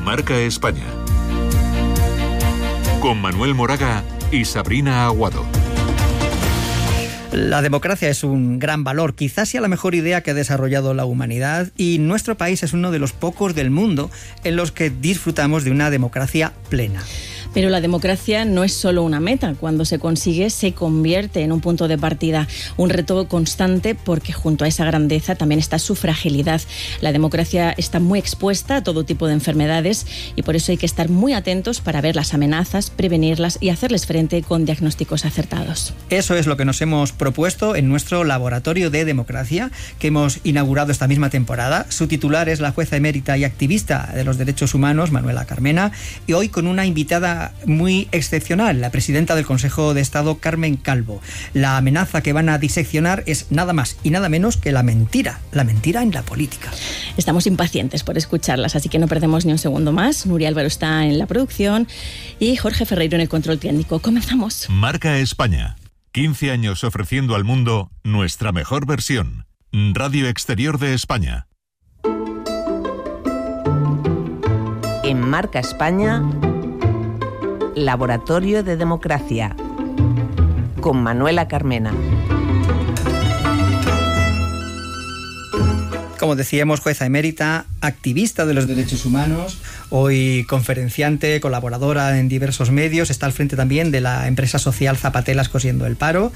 Marca España. Con Manuel Moraga y Sabrina Aguado. La democracia es un gran valor, quizás sea la mejor idea que ha desarrollado la humanidad, y nuestro país es uno de los pocos del mundo en los que disfrutamos de una democracia plena. Pero la democracia no es solo una meta. Cuando se consigue, se convierte en un punto de partida, un reto constante, porque junto a esa grandeza también está su fragilidad. La democracia está muy expuesta a todo tipo de enfermedades y por eso hay que estar muy atentos para ver las amenazas, prevenirlas y hacerles frente con diagnósticos acertados. Eso es lo que nos hemos propuesto en nuestro laboratorio de democracia, que hemos inaugurado esta misma temporada. Su titular es la jueza emérita y activista de los derechos humanos, Manuela Carmena, y hoy con una invitada muy excepcional, la presidenta del Consejo de Estado, Carmen Calvo. La amenaza que van a diseccionar es nada más y nada menos que la mentira en la política. Estamos impacientes por escucharlas, así que no perdemos ni un segundo más. Nuria Álvaro está en la producción y Jorge Ferreiro en el control técnico. Comenzamos. Marca España. 15 años ofreciendo al mundo nuestra mejor versión. Radio Exterior de España. En Marca España, Laboratorio de Democracia, con Manuela Carmena. Como decíamos, jueza emérita, activista de los derechos humanos, hoy conferenciante, colaboradora en diversos medios, está al frente también de la empresa social Zapatelas Cosiendo el Paro,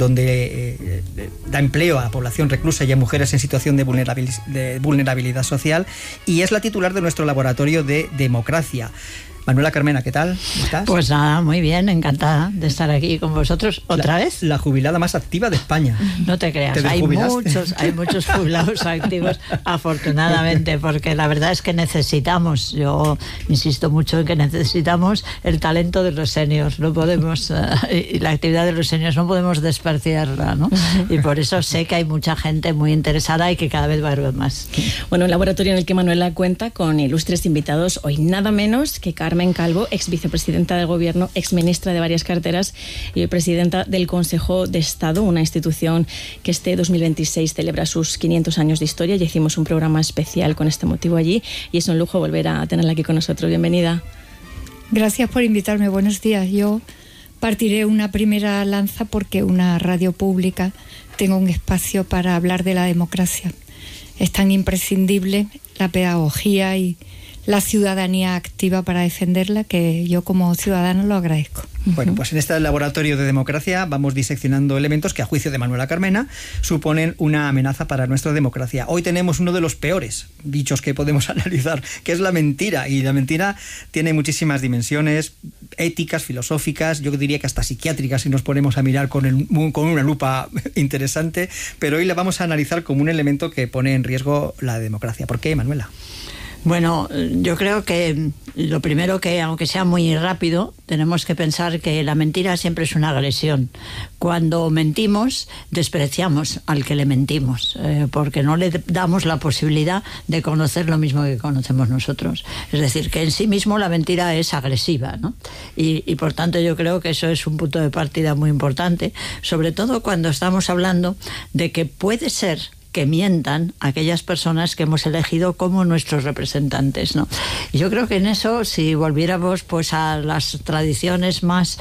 donde da empleo a población reclusa y a mujeres en situación de vulnerabilidad social, y es la titular de nuestro laboratorio de democracia. Manuela Carmena, ¿qué tal? ¿Cómo estás? Pues nada, muy bien, encantada de estar aquí con vosotros otra vez. La jubilada más activa de España. No te creas, hay muchos jubilados activos, afortunadamente, porque la verdad es que necesitamos, yo insisto mucho en que necesitamos el talento de los seniors, no podemos, y la actividad de los seniors no podemos desperdiciarla, ¿no? Y por eso sé que hay mucha gente muy interesada y que cada vez va a haber más. Bueno, un laboratorio en el que Manuela cuenta con ilustres invitados, hoy nada menos que Carmen Calvo, ex vicepresidenta del Gobierno, ex ministra de varias carteras y presidenta del Consejo de Estado, una institución que este 2026 celebra sus 500 años de historia. Ya hicimos un programa especial con este motivo allí y es un lujo volver a tenerla aquí con nosotros. Bienvenida. Gracias por invitarme. Buenos días. Yo partiré una primera lanza porque una radio pública tenga un espacio para hablar de la democracia. Es tan imprescindible la pedagogía y la ciudadanía activa para defenderla, que yo como ciudadano lo agradezco. Bueno, pues en este laboratorio de democracia vamos diseccionando elementos que a juicio de Manuela Carmena suponen una amenaza para nuestra democracia. Hoy tenemos uno de los peores bichos que podemos analizar, que es la mentira, y la mentira tiene muchísimas dimensiones éticas, filosóficas, yo diría que hasta psiquiátricas si nos ponemos a mirar con una lupa interesante, pero hoy la vamos a analizar como un elemento que pone en riesgo la democracia. ¿Por qué, Manuela? Bueno, yo creo que lo primero, que aunque sea muy rápido, tenemos que pensar que la mentira siempre es una agresión. Cuando mentimos, despreciamos al que le mentimos, porque no le damos la posibilidad de conocer lo mismo que conocemos nosotros. Es decir, que en sí mismo la mentira es agresiva, ¿no? Y por tanto yo creo que eso es un punto de partida muy importante, sobre todo cuando estamos hablando de que puede ser que mientan aquellas personas que hemos elegido como nuestros representantes, ¿no? Y yo creo que en eso, si volviéramos pues a las tradiciones más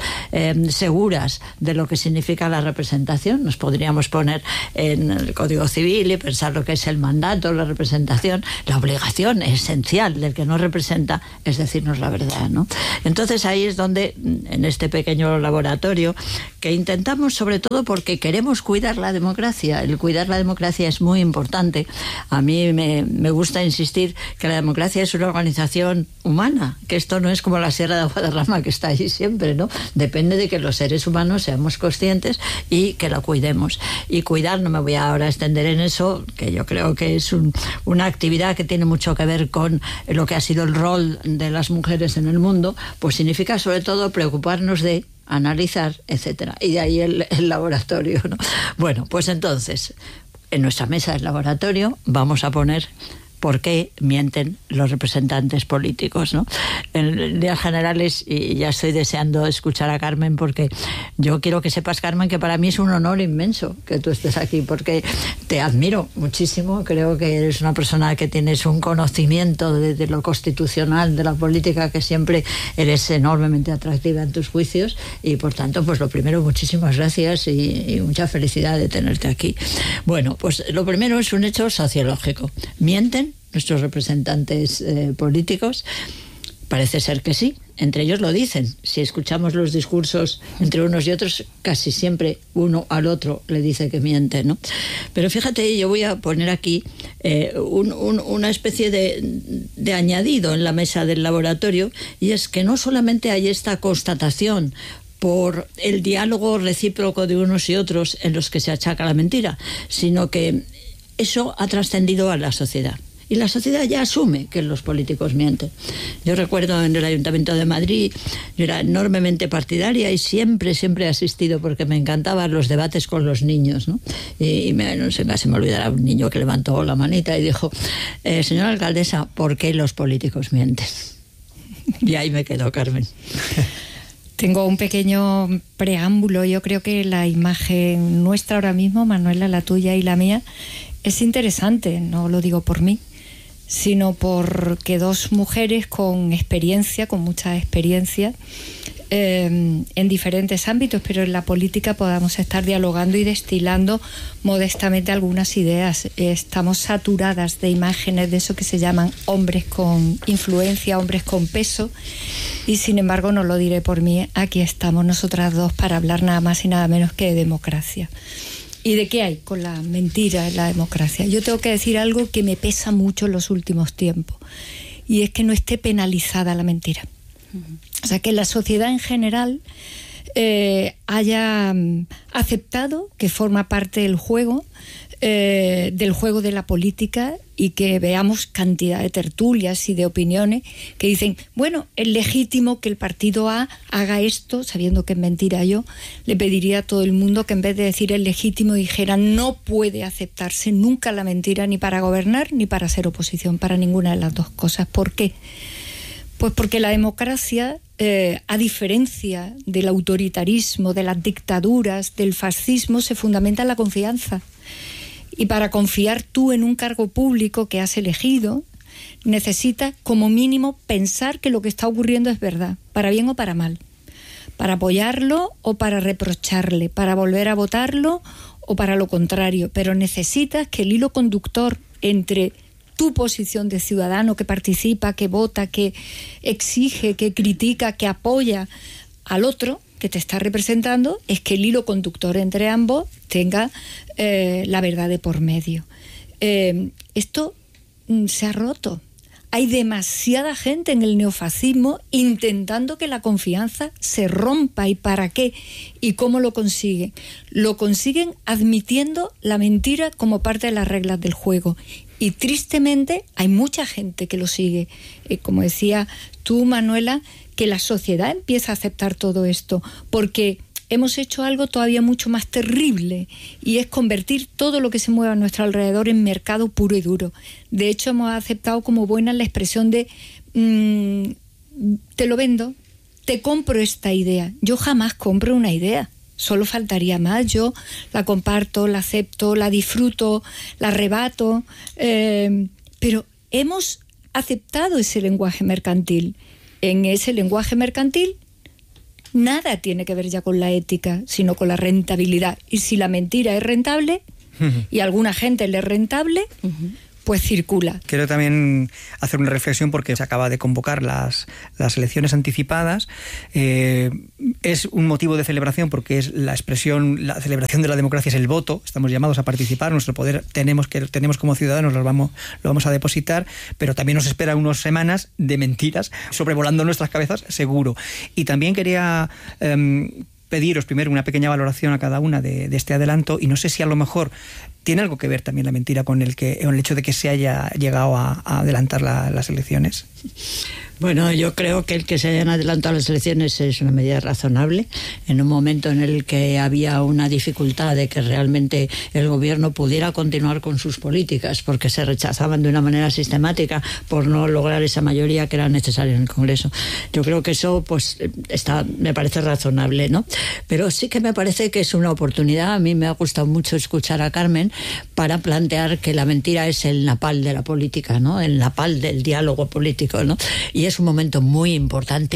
seguras de lo que significa la representación, nos podríamos poner en el Código Civil y pensar lo que es el mandato, la representación, la obligación esencial del que nos representa es decirnos la verdad, ¿no? Entonces ahí es donde, en este pequeño laboratorio, que intentamos, sobre todo porque queremos cuidar la democracia, el cuidar la democracia es muy importante. A mí me gusta insistir que la democracia es una organización humana, que esto no es como la Sierra de Guadarrama, que está ahí siempre, ¿no? Depende de que los seres humanos seamos conscientes y que la cuidemos. Y cuidar, no me voy ahora a extender en eso, que yo creo que es una actividad que tiene mucho que ver con lo que ha sido el rol de las mujeres en el mundo, pues significa sobre todo preocuparnos de analizar, etcétera. Y de ahí el laboratorio, ¿no? Bueno, pues entonces, en nuestra mesa del laboratorio vamos a poner por qué mienten los representantes políticos, ¿no? En líneas generales, y ya estoy deseando escuchar a Carmen, porque yo quiero que sepas, Carmen, que para mí es un honor inmenso que tú estés aquí, porque te admiro muchísimo. Creo que eres una persona que tienes un conocimiento de lo constitucional, de la política, que siempre eres enormemente atractiva en tus juicios, y por tanto, pues lo primero, muchísimas gracias y mucha felicidad de tenerte aquí. Bueno, pues lo primero es un hecho sociológico. ¿Mienten nuestros representantes políticos? Parece ser que sí. Entre ellos lo dicen. Si escuchamos los discursos entre unos y otros, casi siempre uno al otro le dice que miente, ¿no? Pero fíjate, yo voy a poner aquí una especie de añadido en la mesa del laboratorio, y es que no solamente hay esta constatación por el diálogo recíproco de unos y otros en los que se achaca la mentira, sino que eso ha trascendido a la sociedad. Y la sociedad ya asume que los políticos mienten. Yo recuerdo en el Ayuntamiento de Madrid, yo era enormemente partidaria y siempre he asistido, porque me encantaban los debates con los niños, ¿no? Y no se me olvidará un niño que levantó la manita y dijo: señora alcaldesa, ¿por qué los políticos mienten? Y ahí me quedó, Carmen. Tengo un pequeño preámbulo. Yo creo que la imagen nuestra ahora mismo, Manuela, la tuya y la mía, es interesante. No lo digo por mí, sino porque dos mujeres con experiencia, con mucha experiencia, en diferentes ámbitos, pero en la política podamos estar dialogando y destilando modestamente algunas ideas. Estamos saturadas de imágenes de eso que se llaman hombres con influencia, hombres con peso, y sin embargo, no lo diré por mí, aquí estamos nosotras dos para hablar nada más y nada menos que de democracia. ¿Y de qué hay con la mentira en la democracia? Yo tengo que decir algo que me pesa mucho en los últimos tiempos, y es que no esté penalizada la mentira. O sea, que la sociedad en general haya aceptado que forma parte del juego de la política, y que veamos cantidad de tertulias y de opiniones que dicen, bueno, es legítimo que el partido A haga esto, sabiendo que es mentira. Yo le pediría a todo el mundo que en vez de decir es legítimo dijera no puede aceptarse nunca la mentira, ni para gobernar ni para ser oposición, para ninguna de las dos cosas. ¿Por qué? Pues porque la democracia, a diferencia del autoritarismo, de las dictaduras, del fascismo, se fundamenta en la confianza. Y para confiar tú en un cargo público que has elegido, necesitas como mínimo pensar que lo que está ocurriendo es verdad, para bien o para mal, para apoyarlo o para reprocharle, para volver a votarlo o para lo contrario. Pero necesitas que el hilo conductor entre tu posición de ciudadano que participa, que vota, que exige, que critica, que apoya al otro que te está representando, es que el hilo conductor entre ambos tenga la verdad de por medio. Esto se ha roto. Hay demasiada gente en el neofascismo intentando que la confianza se rompa. ¿Y para qué? ¿Y cómo lo consiguen? Lo consiguen admitiendo la mentira como parte de las reglas del juego. Y tristemente hay mucha gente que lo sigue. Como decía tú, Manuela, que la sociedad empieza a aceptar todo esto, porque hemos hecho algo todavía mucho más terrible, y es convertir todo lo que se mueve a nuestro alrededor en mercado puro y duro. De hecho, hemos aceptado como buena la expresión de te lo vendo, te compro esta idea. Yo jamás compro una idea, solo faltaría más. Yo la comparto, la acepto, la disfruto, la arrebato, pero hemos aceptado ese lenguaje mercantil. En ese lenguaje mercantil nada tiene que ver ya con la ética, sino con la rentabilidad. Y si la mentira es rentable, y a alguna gente le es rentable, pues circula. Quiero también hacer una reflexión, porque se acaba de convocar las elecciones anticipadas. Es un motivo de celebración porque es la celebración de la democracia es el voto. Estamos llamados a participar, nuestro poder tenemos como ciudadanos, lo vamos a depositar, pero también nos espera unas semanas de mentiras sobrevolando nuestras cabezas, seguro. Y también quería pediros primero una pequeña valoración a cada una de este adelanto, y no sé si a lo mejor ¿Tiene algo que ver también la mentira con el hecho de que se haya llegado a adelantar las elecciones? Bueno, yo creo que el que se hayan adelantado las elecciones es una medida razonable en un momento en el que había una dificultad de que realmente el gobierno pudiera continuar con sus políticas porque se rechazaban de una manera sistemática por no lograr esa mayoría que era necesaria en el Congreso. Yo creo que eso pues me parece razonable, ¿no? Pero sí que me parece que es una oportunidad. A mí me ha gustado mucho escuchar a Carmen para plantear que la mentira es el napal de la política, ¿no? El napal del diálogo político, ¿no? Y es un momento muy importante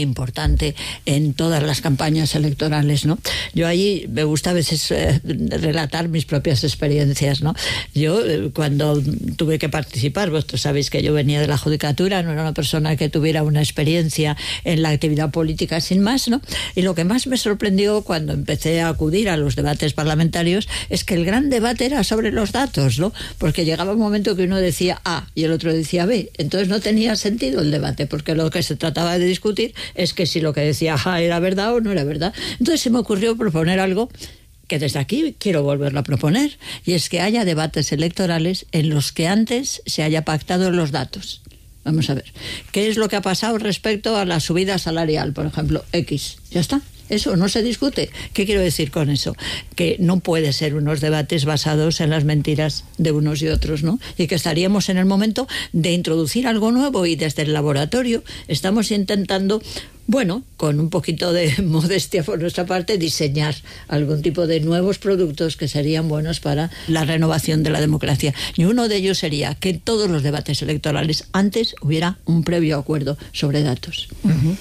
en todas las campañas electorales, ¿no? Yo allí me gusta a veces relatar mis propias experiencias, ¿no? Yo cuando tuve que participar, vosotros sabéis que yo venía de la judicatura, no era una persona que tuviera una experiencia en la actividad política sin más, ¿no? Y lo que más me sorprendió cuando empecé a acudir a los debates parlamentarios es que el gran debate era sobre los datos, ¿no? Porque llegaba un momento que uno decía A y el otro decía B, entonces no tenía sentido el debate, porque lo que se trataba de discutir es que si lo que decía A era verdad o no era verdad. Entonces se me ocurrió proponer algo que desde aquí quiero volverlo a proponer, y es que haya debates electorales en los que antes se haya pactado los datos. Vamos a ver, ¿qué es lo que ha pasado respecto a la subida salarial, por ejemplo, X? Ya está. Eso no se discute. ¿Qué quiero decir con eso? Que no puede ser unos debates basados en las mentiras de unos y otros, ¿no? Y que estaríamos en el momento de introducir algo nuevo, y desde el laboratorio estamos intentando, bueno, con un poquito de modestia por nuestra parte, diseñar algún tipo de nuevos productos que serían buenos para la renovación de la democracia. Y uno de ellos sería que en todos los debates electorales antes hubiera un previo acuerdo sobre datos. Uh-huh.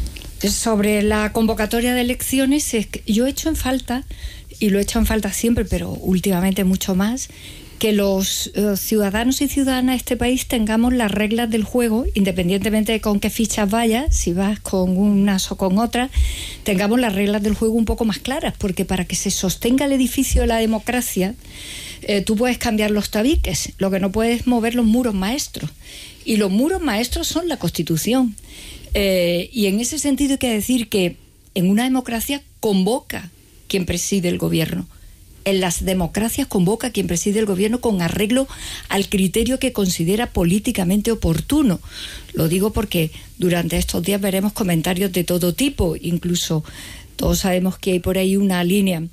Sobre la convocatoria de elecciones, yo he hecho en falta, y lo he hecho en falta siempre, pero últimamente mucho más, que los ciudadanos y ciudadanas de este país tengamos las reglas del juego, independientemente de con qué fichas vayas, si vas con unas o con otras, tengamos las reglas del juego un poco más claras, porque para que se sostenga el edificio de la democracia, tú puedes cambiar los tabiques, lo que no puedes mover los muros maestros, y los muros maestros son la Constitución. Y en ese sentido hay que decir que en una democracia convoca quien preside el gobierno. En las democracias convoca quien preside el gobierno con arreglo al criterio que considera políticamente oportuno. Lo digo porque durante estos días veremos comentarios de todo tipo. Incluso todos sabemos que hay por ahí una línea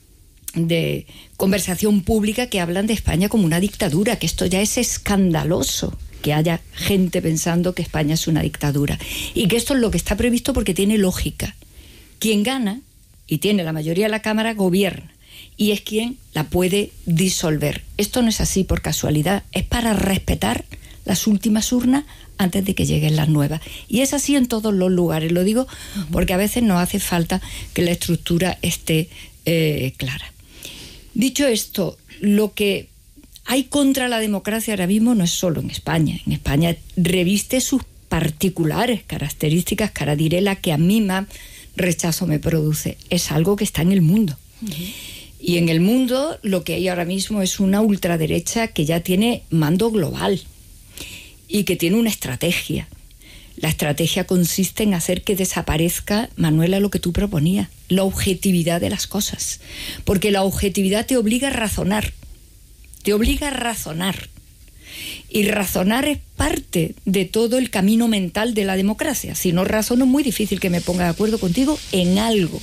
de conversación pública que hablan de España como una dictadura, que esto ya es escandaloso, que haya gente pensando que España es una dictadura, y que esto es lo que está previsto porque tiene lógica. Quien gana y tiene la mayoría de la Cámara gobierna, y es quien la puede disolver. Esto no es así por casualidad, es para respetar las últimas urnas antes de que lleguen las nuevas, y es así en todos los lugares. Lo digo porque a veces nos hace falta que la estructura esté clara. Dicho esto, lo que hay contra la democracia ahora mismo no es solo en España. En España reviste sus particulares características, que ahora diré la que a mí más rechazo me produce. Es algo que está en el mundo. Uh-huh. Y en el mundo lo que hay ahora mismo es una ultraderecha que ya tiene mando global y que tiene una estrategia. La estrategia consiste en hacer que desaparezca, Manuela, lo que tú proponías, la objetividad de las cosas. Porque la objetividad te obliga a razonar. Te obliga a razonar. Y razonar es parte de todo el camino mental de la democracia. Si no razono, es muy difícil que me ponga de acuerdo contigo en algo.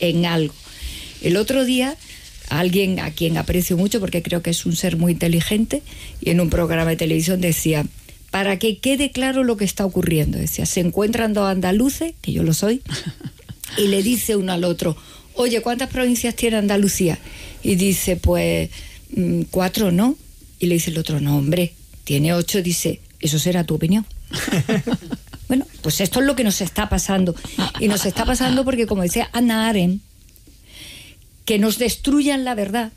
El otro día, alguien a quien aprecio mucho, porque creo que es un ser muy inteligente, y en un programa de televisión decía, para que quede claro lo que está ocurriendo, decía, se encuentran dos andaluces, que yo lo soy, y le dice uno al otro, oye, ¿cuántas provincias tiene Andalucía? Y dice, pues 4, ¿no? Y le dice el otro, no, hombre, tiene 8. Dice, eso será tu opinión. Bueno, pues esto es lo que nos está pasando. Y nos está pasando porque, como decía Hannah Arendt, que nos destruyan la verdad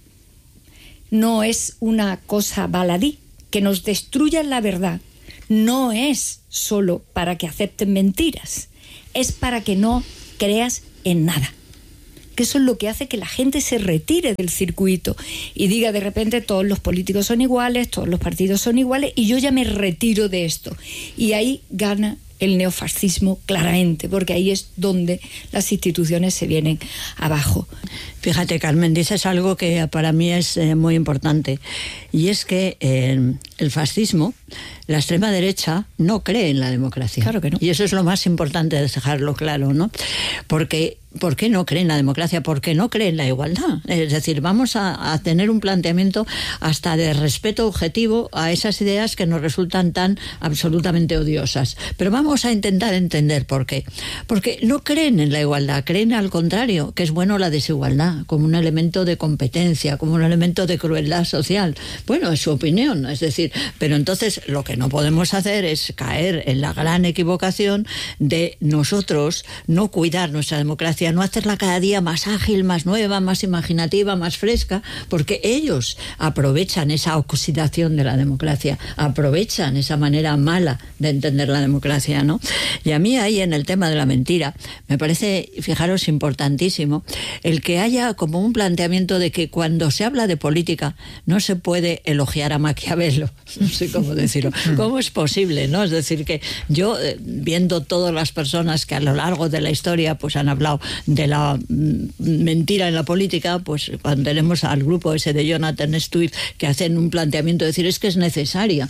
no es una cosa baladí. Que nos destruyan la verdad no es solo para que acepten mentiras, es para que no creas en nada. Que eso es lo que hace que la gente se retire del circuito y diga de repente todos los políticos son iguales, todos los partidos son iguales y yo ya me retiro de esto. Y ahí gana el neofascismo claramente, porque ahí es donde las instituciones se vienen abajo. Fíjate, Carmen, dices algo que para mí es muy importante, y es que el fascismo, la extrema derecha, no cree en la democracia. Claro que no. Y eso es lo más importante de dejarlo claro, ¿no? Porque ¿por qué no cree en la democracia? Porque no cree en la igualdad. Es decir, vamos a tener un planteamiento hasta de respeto objetivo a esas ideas que nos resultan tan absolutamente odiosas. Pero vamos a intentar entender por qué. Porque no creen en la igualdad, creen al contrario, que es bueno la desigualdad, como un elemento de competencia, como un elemento de crueldad social. Bueno, es su opinión, es decir, pero entonces lo que no podemos hacer es caer en la gran equivocación de nosotros no cuidar nuestra democracia, no hacerla cada día más ágil, más nueva, más imaginativa, más fresca, porque ellos aprovechan esa oxidación de la democracia, aprovechan esa manera mala de entender la democracia, ¿no? Y a mí ahí en el tema de la mentira me parece, fijaros, importantísimo el que haya como un planteamiento de que cuando se habla de política no se puede elogiar a Maquiavelo, no sé cómo decirlo. ¿Cómo es posible, no? Es decir, que yo, viendo todas las personas que a lo largo de la historia pues han hablado de la mentira en la política, pues cuando tenemos al grupo ese de Jonathan Swift que hacen un planteamiento de decir es que es necesaria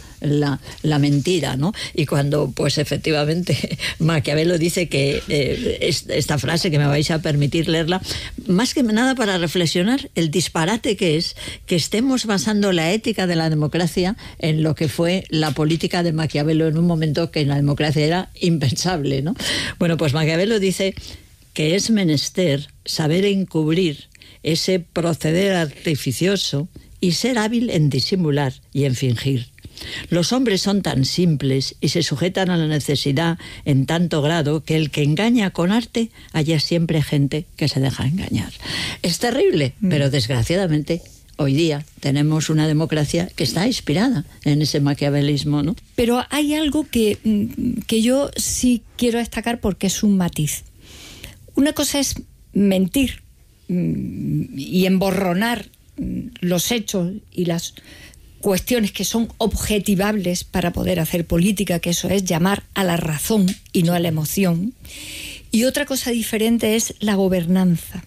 la mentira, ¿no? Y cuando pues efectivamente Maquiavelo dice que esta frase que me vais a permitir leerla, más que nada para reflexionar el disparate que es que estemos basando la ética de la democracia en lo que fue la política de Maquiavelo en un momento que en la democracia era impensable, ¿no? Bueno, pues Maquiavelo dice que es menester saber encubrir ese proceder artificioso y ser hábil en disimular y en fingir. Los hombres son tan simples y se sujetan a la necesidad en tanto grado que el que engaña con arte haya siempre gente que se deja engañar. Es terrible, pero desgraciadamente hoy día tenemos una democracia que está inspirada en ese maquiavelismo, ¿no? Pero hay algo que yo sí quiero destacar porque es un matiz. Una cosa es mentir y emborronar los hechos y las cuestiones que son objetivables para poder hacer política, que eso es llamar a la razón y no a la emoción. Y otra cosa diferente es la gobernanza,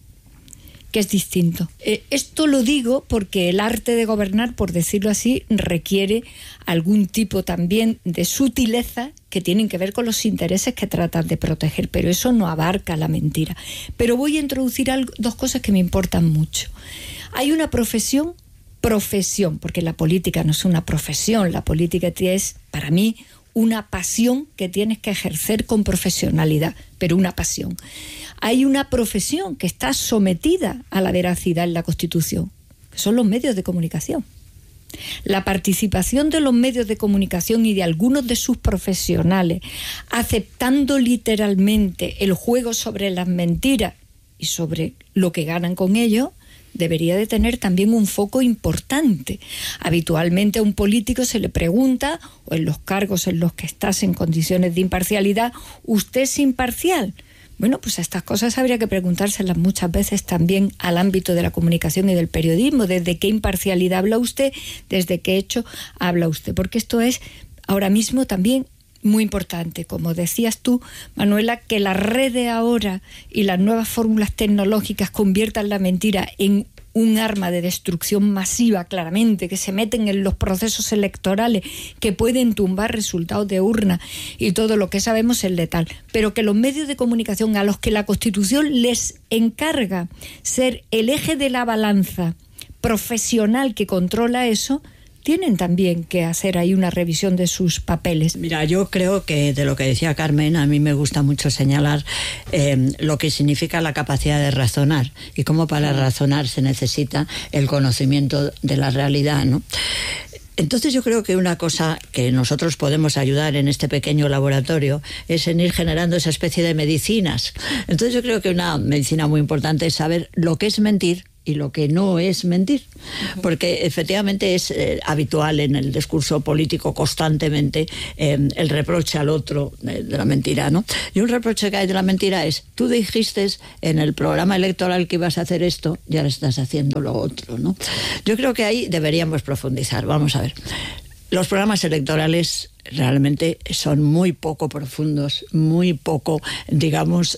que es distinto. Esto lo digo porque el arte de gobernar, por decirlo así, requiere algún tipo también de sutileza que tienen que ver con los intereses que tratan de proteger, pero eso no abarca la mentira. Pero voy a introducir dos cosas que me importan mucho. Hay una profesión, porque la política no es una profesión, la política es, para mí, una pasión que tienes que ejercer con profesionalidad, pero una pasión. Hay una profesión que está sometida a la veracidad en la Constitución, que son los medios de comunicación. La participación de los medios de comunicación y de algunos de sus profesionales, aceptando literalmente el juego sobre las mentiras y sobre lo que ganan con ello, debería de tener también un foco importante. Habitualmente a un político se le pregunta, o en los cargos en los que estás en condiciones de imparcialidad, ¿usted es imparcial? Bueno, pues estas cosas habría que preguntárselas muchas veces también al ámbito de la comunicación y del periodismo. ¿Desde qué imparcialidad habla usted? ¿Desde qué hecho habla usted? Porque esto es ahora mismo también muy importante. Como decías tú, Manuela, que la red de ahora y las nuevas fórmulas tecnológicas conviertan la mentira en un arma de destrucción masiva, claramente, que se meten en los procesos electorales, que pueden tumbar resultados de urna y todo lo que sabemos es letal. Pero que los medios de comunicación a los que la Constitución les encarga ser el eje de la balanza profesional que controla eso, tienen también que hacer ahí una revisión de sus papeles. Mira, yo creo que de lo que decía Carmen, a mí me gusta mucho señalar lo que significa la capacidad de razonar y cómo para razonar se necesita el conocimiento de la realidad, ¿no? Entonces yo creo que una cosa que nosotros podemos ayudar en este pequeño laboratorio es en ir generando esa especie de medicinas. Entonces yo creo que una medicina muy importante es saber lo que es mentir y lo que no es mentir, porque efectivamente es habitual en el discurso político constantemente el reproche al otro de la mentira, ¿no? Y un reproche que hay de la mentira es: tú dijiste en el programa electoral que ibas a hacer esto y ahora estás haciendo lo otro, ¿no? Yo creo que ahí deberíamos profundizar. Vamos a ver. Los programas electorales realmente son muy poco profundos, muy poco, digamos,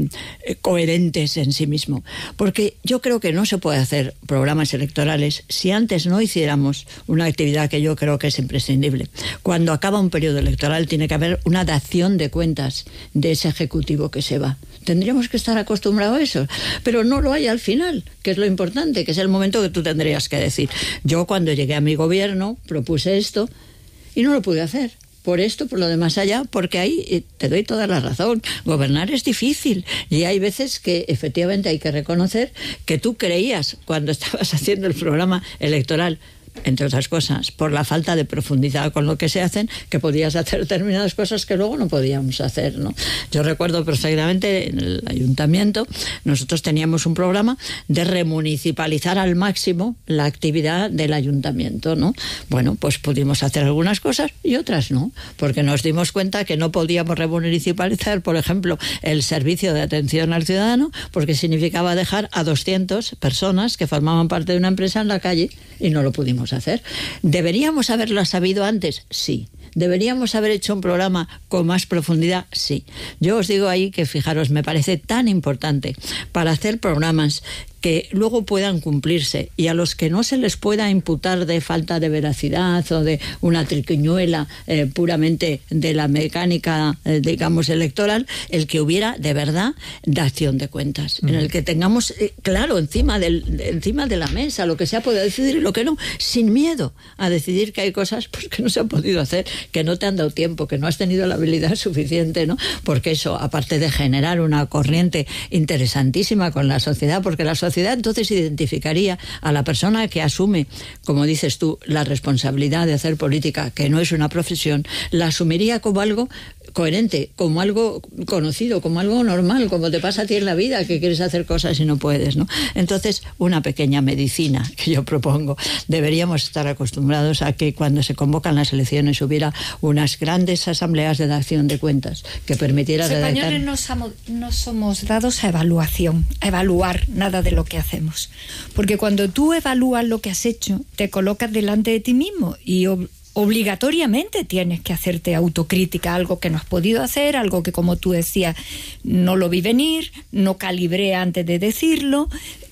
coherentes en sí mismo. Porque yo creo que no se puede hacer programas electorales si antes no hiciéramos una actividad que yo creo que es imprescindible. Cuando acaba un periodo electoral tiene que haber una dación de cuentas de ese ejecutivo que se va. Tendríamos que estar acostumbrados a eso, pero no lo hay al final, que es lo importante, que es el momento que tú tendrías que decir. Yo cuando llegué a mi gobierno propuse esto y no lo pude hacer. Por esto, por lo demás allá, porque ahí te doy toda la razón. Gobernar es difícil y hay veces que efectivamente hay que reconocer que tú creías cuando estabas haciendo el programa electoral, entre otras cosas, por la falta de profundidad con lo que se hacen, que podías hacer determinadas cosas que luego no podíamos hacer, ¿no? Yo recuerdo perfectamente en el ayuntamiento, nosotros teníamos un programa de remunicipalizar al máximo la actividad del ayuntamiento, ¿no? Bueno, pues pudimos hacer algunas cosas y otras no, porque nos dimos cuenta que no podíamos remunicipalizar, por ejemplo, el servicio de atención al ciudadano, porque significaba dejar a 200 personas que formaban parte de una empresa en la calle y no lo pudimos hacer. ¿Deberíamos haberlo sabido antes? Sí. ¿Deberíamos haber hecho un programa con más profundidad? Sí. Yo os digo ahí que, fijaros, me parece tan importante para hacer programas que luego puedan cumplirse y a los que no se les pueda imputar de falta de veracidad o de una triquiñuela puramente de la mecánica, digamos, electoral, el que hubiera de verdad dación de cuentas, en el que tengamos claro encima de la mesa lo que se ha podido decidir y lo que no, sin miedo a decidir que hay cosas pues, que no se han podido hacer, que no te han dado tiempo, que no has tenido la habilidad suficiente, ¿no? Porque eso, aparte de generar una corriente interesantísima con la sociedad, porque la sociedad entonces identificaría a la persona que asume, como dices tú, la responsabilidad de hacer política, que no es una profesión, la asumiría como algo coherente, como algo conocido, como algo normal, como te pasa a ti en la vida, que quieres hacer cosas y no puedes, ¿no? Entonces, una pequeña medicina que yo propongo. Deberíamos estar acostumbrados a que cuando se convocan las elecciones hubiera unas grandes asambleas de dación de cuentas que permitiera... Los españoles no somos dados a evaluación, a evaluar nada de lo que hacemos. Porque cuando tú evalúas lo que has hecho, te colocas delante de ti mismo y obligatoriamente tienes que hacerte autocrítica, algo que no has podido hacer, algo que, como tú decías, no lo vi venir, no calibré antes de decirlo,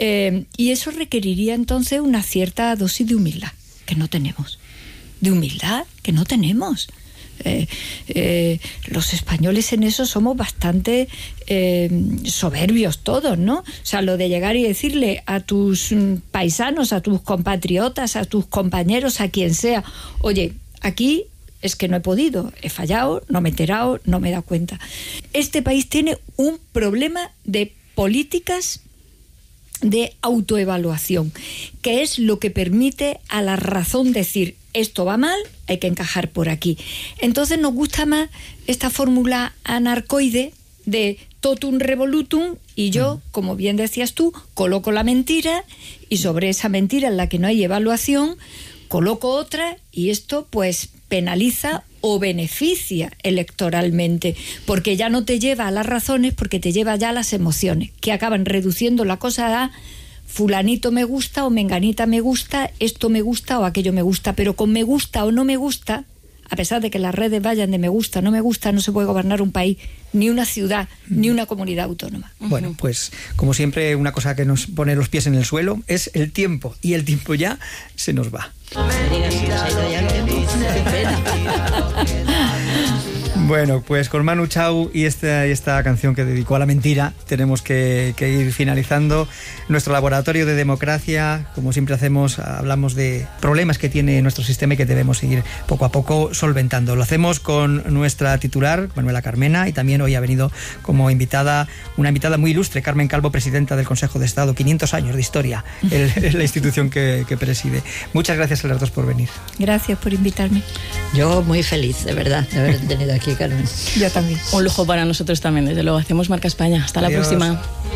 y eso requeriría entonces una cierta dosis de humildad, que no tenemos. De humildad, que no tenemos. Los españoles en eso somos bastante soberbios todos, ¿no? O sea, lo de llegar y decirle a tus paisanos, a tus compatriotas, a tus compañeros, a quien sea, oye, aquí es que no he podido, he fallado, no me he enterado, no me he dado cuenta. Este país tiene un problema de políticas de autoevaluación, que es lo que permite a la razón decir esto va mal, hay que encajar por aquí. Entonces nos gusta más esta fórmula anarcoide de totum revolutum y yo, como bien decías tú, coloco la mentira y sobre esa mentira en la que no hay evaluación coloco otra y esto pues penaliza o beneficia electoralmente, porque ya no te lleva a las razones, porque te lleva ya a las emociones, que acaban reduciendo la cosa a fulanito me gusta o menganita me gusta, esto me gusta o aquello me gusta, pero con me gusta o no me gusta, a pesar de que las redes vayan de me gusta o no me gusta, no se puede gobernar un país, ni una ciudad, ni una comunidad autónoma. Bueno, pues como siempre, una cosa que nos pone los pies en el suelo es el tiempo, y el tiempo ya se nos va. Bueno, pues con Manu Chao y esta canción que dedicó a la mentira tenemos que ir finalizando nuestro laboratorio de democracia. Como siempre hacemos, hablamos de problemas que tiene nuestro sistema y que debemos seguir poco a poco solventando. Lo hacemos con nuestra titular, Manuela Carmena, y también hoy ha venido como invitada una invitada muy ilustre, Carmen Calvo, presidenta del Consejo de Estado. 500 años de historia es la institución que preside. Muchas gracias a las dos por venir. Gracias por invitarme. Yo muy feliz, de verdad, de haber tenido aquí, Carmen. Yo también. Un lujo para nosotros también, desde luego. Hacemos Marca España. Hasta la próxima.